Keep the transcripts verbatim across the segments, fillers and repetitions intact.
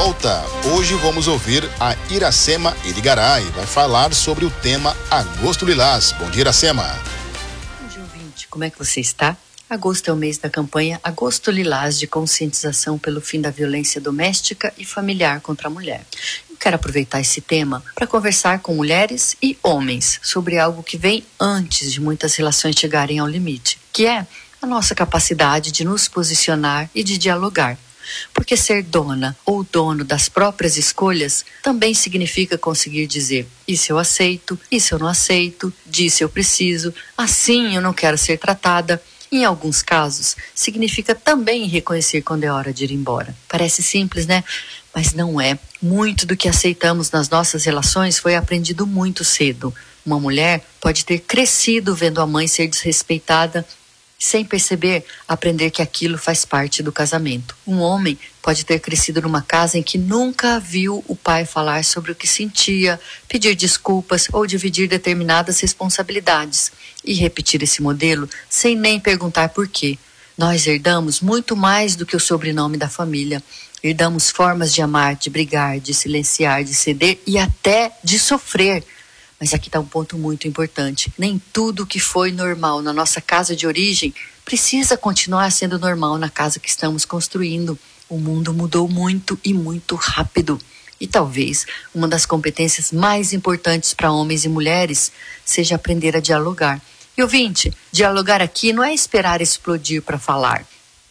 volta. Hoje vamos ouvir a Iracema Irigaray. Vai falar sobre o tema Agosto Lilás. Bom dia, Iracema. Bom dia, ouvinte. Como é que você está? Agosto é o mês da campanha Agosto Lilás de conscientização pelo fim da violência doméstica e familiar contra a mulher. Eu quero aproveitar esse tema para conversar com mulheres e homens sobre algo que vem antes de muitas relações chegarem ao limite, que é a nossa capacidade de nos posicionar e de dialogar. Porque ser dona ou dono das próprias escolhas também significa conseguir dizer: isso eu aceito, isso eu não aceito, disso eu preciso, assim eu não quero ser tratada. Em alguns casos, significa também reconhecer quando é hora de ir embora. Parece simples, né? Mas não é. Muito do que aceitamos nas nossas relações foi aprendido muito cedo. Uma mulher pode ter crescido vendo a mãe ser desrespeitada, sem perceber, aprender que aquilo faz parte do casamento. Um homem pode ter crescido numa casa em que nunca viu o pai falar sobre o que sentia, pedir desculpas ou dividir determinadas responsabilidades e repetir esse modelo sem nem perguntar por quê. Nós herdamos muito mais do que o sobrenome da família. Herdamos formas de amar, de brigar, de silenciar, de ceder e até de sofrer. Mas aqui está um ponto muito importante. Nem tudo que foi normal na nossa casa de origem precisa continuar sendo normal na casa que estamos construindo. O mundo mudou muito e muito rápido. E talvez uma das competências mais importantes para homens e mulheres seja aprender a dialogar. E ouvinte, dialogar aqui não é esperar explodir para falar.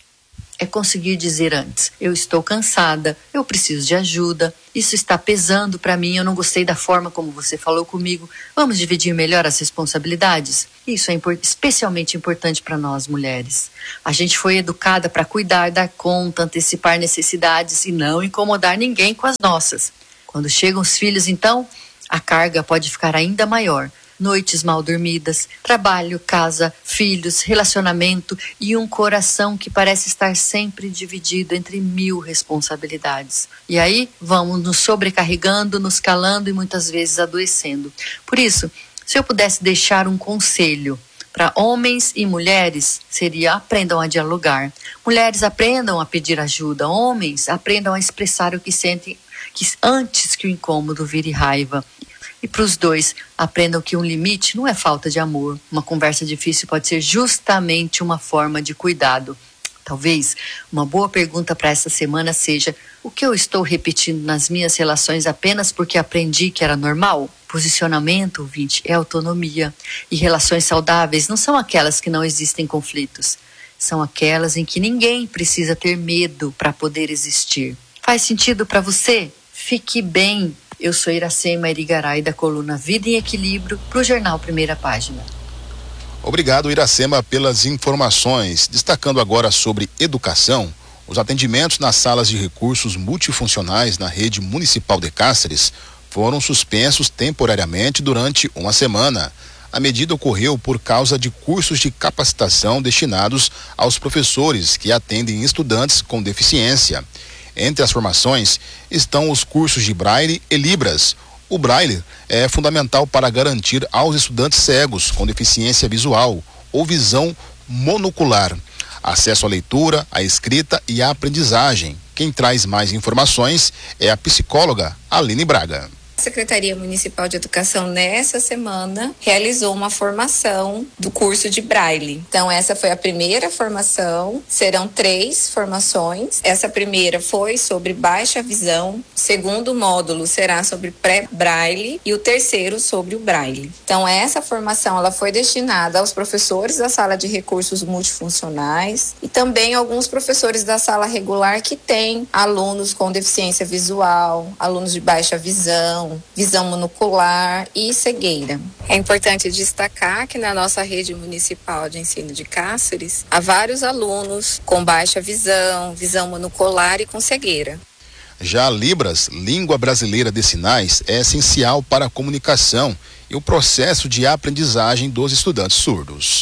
É conseguir dizer antes: eu estou cansada, eu preciso de ajuda, isso está pesando para mim, eu não gostei da forma como você falou comigo, vamos dividir melhor as responsabilidades? Isso é import- especialmente importante para nós mulheres. A gente foi educada para cuidar, dar conta, antecipar necessidades e não incomodar ninguém com as nossas. Quando chegam os filhos, então, a carga pode ficar ainda maior. Noites mal dormidas, trabalho, casa, filhos, relacionamento e um coração que parece estar sempre dividido entre mil responsabilidades. E aí vamos nos sobrecarregando, nos calando e muitas vezes adoecendo. Por isso, se eu pudesse deixar um conselho para homens e mulheres, seria: aprendam a dialogar. Mulheres, aprendam a pedir ajuda. Homens, aprendam a expressar o que sentem que antes que o incômodo vire raiva. E para os dois, aprendam que um limite não é falta de amor. Uma conversa difícil pode ser justamente uma forma de cuidado. Talvez uma boa pergunta para essa semana seja: o que eu estou repetindo nas minhas relações apenas porque aprendi que era normal? Posicionamento, ouvinte, é autonomia. E relações saudáveis não são aquelas que não existem conflitos. São aquelas em que ninguém precisa ter medo para poder existir. Faz sentido para você? Fique bem. Eu sou Iracema Irigaray, da coluna Vida em Equilíbrio, para o Jornal Primeira Página. Obrigado, Iracema, pelas informações. Destacando agora sobre educação, os atendimentos nas salas de recursos multifuncionais na rede municipal de Cáceres foram suspensos temporariamente durante uma semana. A medida ocorreu por causa de cursos de capacitação destinados aos professores que atendem estudantes com deficiência. Entre as formações estão os cursos de Braille e Libras. O Braille é fundamental para garantir aos estudantes cegos com deficiência visual ou visão monocular acesso à leitura, à escrita e à aprendizagem. Quem traz mais informações é a psicóloga Aline Braga. A Secretaria Municipal de Educação, nessa semana, realizou uma formação do curso de Braille. Então, essa foi a primeira formação. Serão três formações. Essa primeira foi sobre baixa visão. O segundo módulo será sobre pré-Braille e o terceiro sobre o Braille. Então, essa formação ela foi destinada aos professores da sala de recursos multifuncionais e também alguns professores da sala regular que têm alunos com deficiência visual, alunos de baixa visão, visão monocular e cegueira. É importante destacar que na nossa rede municipal de ensino de Cáceres, há vários alunos com baixa visão, visão monocular e com cegueira. Já a Libras, Língua Brasileira de Sinais, é essencial para a comunicação e o processo de aprendizagem dos estudantes surdos.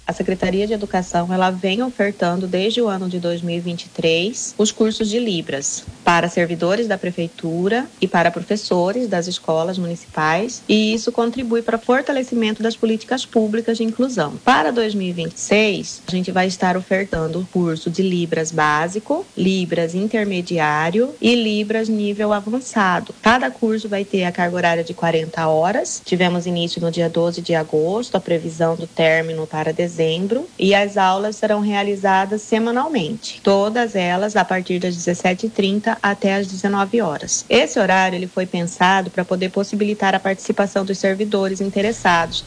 A Secretaria de Educação ela vem ofertando desde o ano de dois mil e vinte e três os cursos de Libras para servidores da Prefeitura e para professores das escolas municipais, e isso contribui para o fortalecimento das políticas públicas de inclusão. Para dois mil e vinte e seis, a gente vai estar ofertando o curso de Libras básico, Libras intermediário e Libras nível avançado. Cada curso vai ter a carga horária de quarenta horas. Tivemos início no dia doze de agosto, a previsão do término para dezembro. dezembro, e as aulas serão realizadas semanalmente, todas elas a partir das dezessete e trinta até as dezenove horas. Esse horário ele foi pensado para poder possibilitar a participação dos servidores interessados.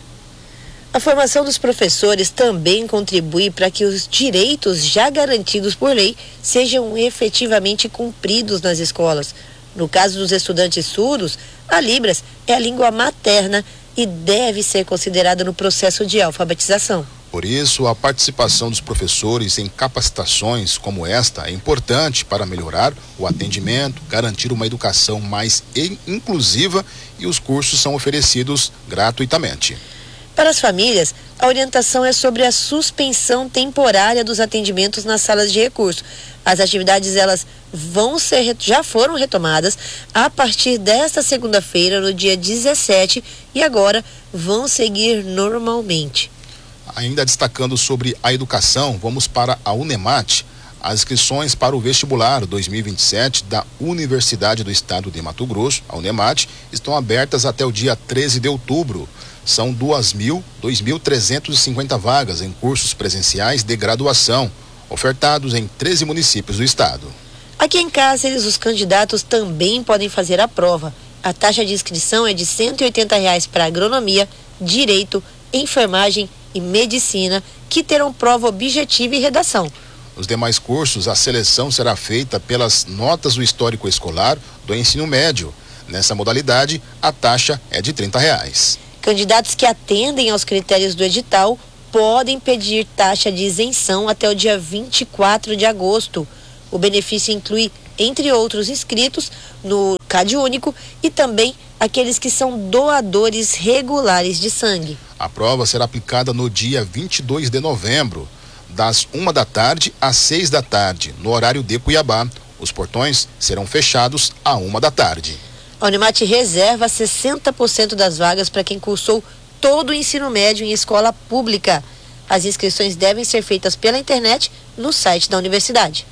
A formação dos professores também contribui para que os direitos já garantidos por lei sejam efetivamente cumpridos nas escolas. No caso dos estudantes surdos, a Libras é a língua materna e deve ser considerada no processo de alfabetização. Por isso, a participação dos professores em capacitações como esta é importante para melhorar o atendimento, garantir uma educação mais inclusiva, e os cursos são oferecidos gratuitamente. Para as famílias, a orientação é sobre a suspensão temporária dos atendimentos nas salas de recurso. As atividades elas vão ser, já foram retomadas a partir desta segunda-feira, no dia dezessete, e agora vão seguir normalmente. Ainda destacando sobre a educação, vamos para a UNEMAT. As inscrições para o vestibular dois mil e vinte e sete da Universidade do Estado de Mato Grosso, a UNEMAT, estão abertas até o dia treze de outubro. São duas mil trezentas e cinquenta vagas em cursos presenciais de graduação, ofertados em treze municípios do estado. Aqui em Cáceres, os candidatos também podem fazer a prova. A taxa de inscrição é de cento e oitenta reais para agronomia, direito, enfermagem e medicina, que terão prova objetiva e redação. Nos demais cursos, a seleção será feita pelas notas do histórico escolar do ensino médio. Nessa modalidade, a taxa é de trinta reais. Candidatos que atendem aos critérios do edital podem pedir taxa de isenção até o dia vinte e quatro de agosto. O benefício inclui, entre outros inscritos, no CAD único e também aqueles que são doadores regulares de sangue. A prova será aplicada no dia vinte e dois de novembro, das uma da tarde às seis da tarde, no horário de Cuiabá. Os portões serão fechados à uma da tarde. A Unimat reserva sessenta por cento das vagas para quem cursou todo o ensino médio em escola pública. As inscrições devem ser feitas pela internet no site da universidade.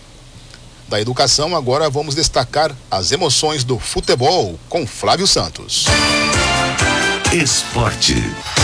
Da educação, agora vamos destacar as emoções do futebol com Flávio Santos. Esporte.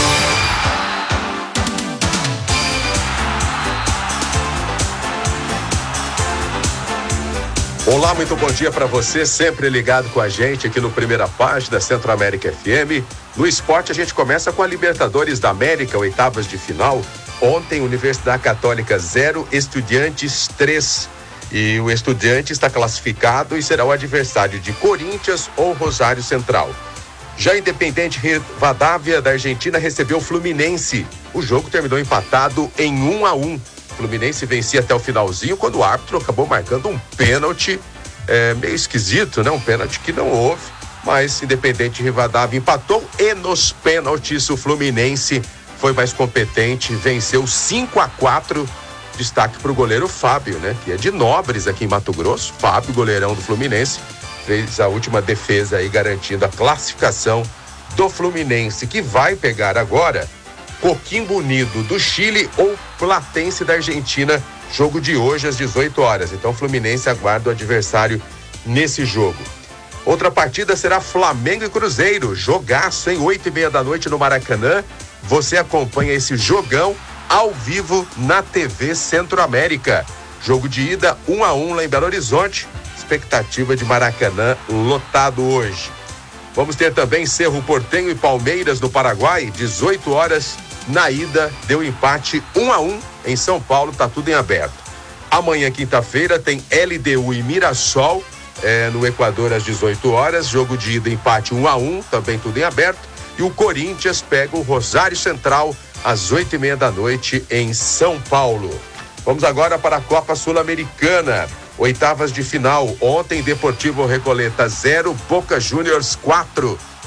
Olá, muito bom dia para você, sempre ligado com a gente aqui no Primeira Página, Centro América F M. No esporte, a gente começa com a Libertadores da América, oitavas de final. Ontem, Universidade Católica zero, Estudiantes três. E o Estudiante está classificado e será o adversário de Corinthians ou Rosário Central. Já Independente Rivadavia da Argentina recebeu o Fluminense. O jogo terminou empatado em um a um. O Fluminense vencia até o finalzinho, quando o árbitro acabou marcando um pênalti é, meio esquisito, né? Um pênalti que não houve, mas Independente Rivadavia empatou, e nos pênaltis o Fluminense foi mais competente, venceu cinco a quatro. Destaque para o goleiro Fábio, né? Que é de Nobres aqui em Mato Grosso. Fábio, goleirão do Fluminense, fez a última defesa aí garantindo a classificação do Fluminense, que vai pegar agora Coquimbo Unido do Chile ou Platense da Argentina, jogo de hoje às dezoito horas. Então o Fluminense aguarda o adversário nesse jogo. Outra partida será Flamengo e Cruzeiro, jogaço, em oito e meia da noite no Maracanã. Você acompanha esse jogão ao vivo na T V Centro-América. Jogo de ida um a um lá em Belo Horizonte. Expectativa de Maracanã lotado hoje. Vamos ter também Cerro Porteño e Palmeiras no Paraguai, dezoito horas. Na ida deu empate um a um em São Paulo, tá tudo em aberto. Amanhã, quinta-feira, tem L D U e Mirassol é, no Equador às dezoito horas. Jogo de ida, empate um a um, também tudo em aberto. E o Corinthians pega o Rosário Central às oito e meia da noite em São Paulo. Vamos agora para a Copa Sul-Americana. Oitavas de final. Ontem, Deportivo Recoleta zero, Boca Juniors quatro.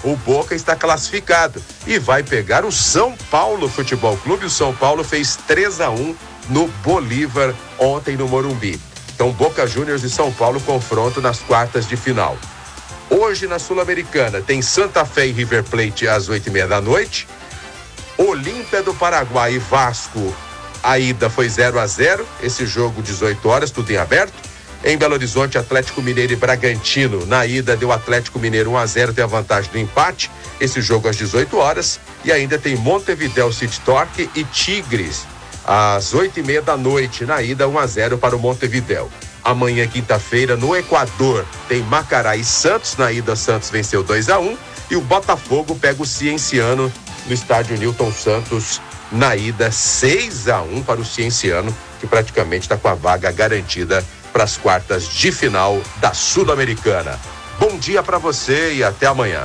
o Boca está classificado e vai pegar o São Paulo Futebol Clube. O São Paulo fez três a um no Bolívar ontem no Morumbi. Então, Boca Juniors e São Paulo confronto nas quartas de final. Hoje na Sul-Americana tem Santa Fé e River Plate às oito e meia da noite. Olímpia do Paraguai e Vasco, a ida foi zero a zero, esse jogo dezoito horas, tudo em aberto. Em Belo Horizonte, Atlético Mineiro e Bragantino, na ida deu Atlético Mineiro um a zero, tem a vantagem do empate, esse jogo às dezoito horas. E ainda tem Montevidéu City Torque e Tigres, às oito e meia da noite, na ida um a zero para o Montevidéu. Amanhã, quinta-feira, no Equador, tem Macará e Santos, na ida Santos venceu dois a um, e o Botafogo pega o Cienciano no estádio Newton Santos, na ida seis a um para o Cienciano, que praticamente está com a vaga garantida para as quartas de final da Sul-Americana. Bom dia para você e até amanhã.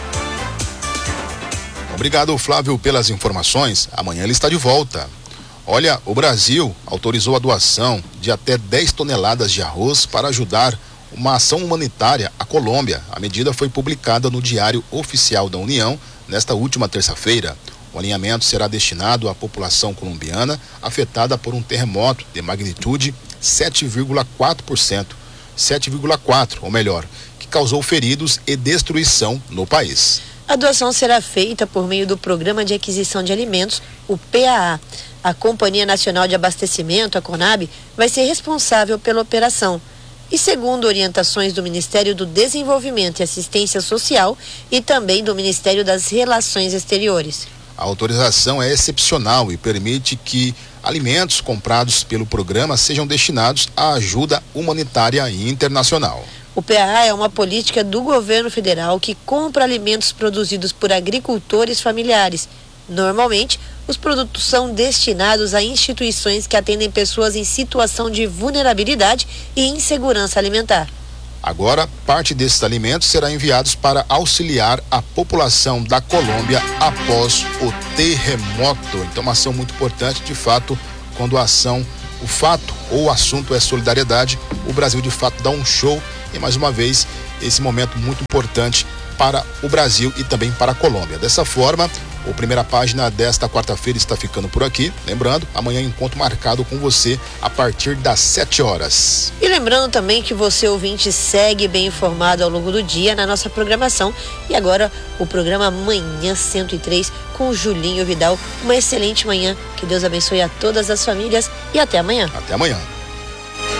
Obrigado, Flávio, pelas informações. Amanhã ele está de volta. Olha, o Brasil autorizou a doação de até dez toneladas de arroz para ajudar uma ação humanitária à Colômbia. A medida foi publicada no Diário Oficial da União nesta última terça-feira. O alinhamento será destinado à população colombiana afetada por um terremoto de magnitude sete vírgula quatro por cento, sete vírgula quatro, ou melhor, que causou feridos e destruição no país. A doação será feita por meio do Programa de Aquisição de Alimentos, o P A A. A Companhia Nacional de Abastecimento, a CONAB, vai ser responsável pela operação. E segundo orientações do Ministério do Desenvolvimento e Assistência Social e também do Ministério das Relações Exteriores. A autorização é excepcional e permite que alimentos comprados pelo programa sejam destinados à ajuda humanitária e internacional. O P A A é uma política do governo federal que compra alimentos produzidos por agricultores familiares. Normalmente, os produtos são destinados a instituições que atendem pessoas em situação de vulnerabilidade e insegurança alimentar. Agora, parte desses alimentos será enviados para auxiliar a população da Colômbia após o terremoto. Então, uma ação muito importante, de fato, quando a ação, o fato ou o assunto é solidariedade, o Brasil de fato dá um show e mais uma vez esse momento muito importante para o Brasil e também para a Colômbia. Dessa forma, a primeira página desta quarta-feira está ficando por aqui. Lembrando, amanhã encontro marcado com você a partir das sete horas. E lembrando também que você, ouvinte, segue bem informado ao longo do dia na nossa programação. E agora, o programa Manhã cento e três com o Julinho Vidal. Uma excelente manhã. Que Deus abençoe a todas as famílias e até amanhã. Até amanhã.